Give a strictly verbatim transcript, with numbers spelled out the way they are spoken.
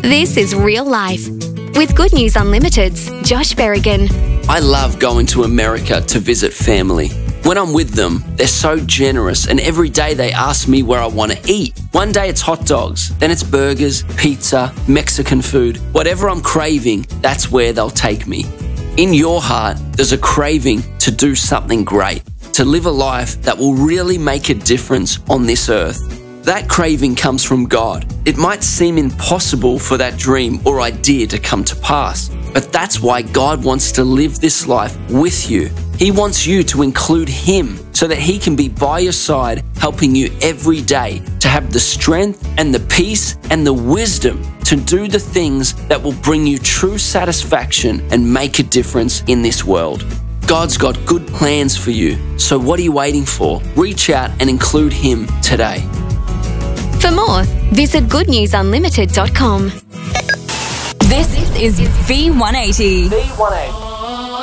This is Real Life with Good News Unlimited's Josh Berrigan. I love going to America to visit family. When I'm with them, they're so generous, and every day they ask me where I want to eat. One day it's hot dogs, then it's burgers, pizza, Mexican food. Whatever I'm craving, that's where they'll take me. In your heart, there's a craving to do something great, to live a life that will really make a difference on this earth. That craving comes from God. It might seem impossible for that dream or idea to come to pass, but that's why God wants to live this life with you. He wants you to include Him so that He can be by your side, helping you every day to have the strength and the peace and the wisdom to do the things that will bring you true satisfaction and make a difference in this world. God's got good plans for you, so what are you waiting for? Reach out and include Him today. For more, visit good news unlimited dot com. This is V one eighty. V one eighty.